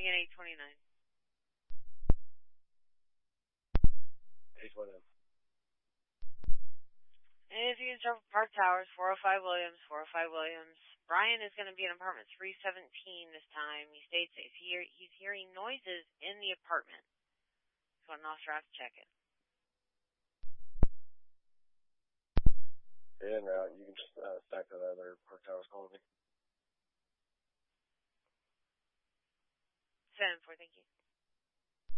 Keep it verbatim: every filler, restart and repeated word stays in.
coming in eight twenty-nine. eight twenty-nine. And if you can start Park Towers, four oh five Williams, four oh five Williams. Brian is going to be in apartment three seventeen this time. He states that if he, he's hearing noises in the apartment. So an officer has to check it. Yeah, en route. You can just uh, stack that other Park Towers calling me. seven four, thank you.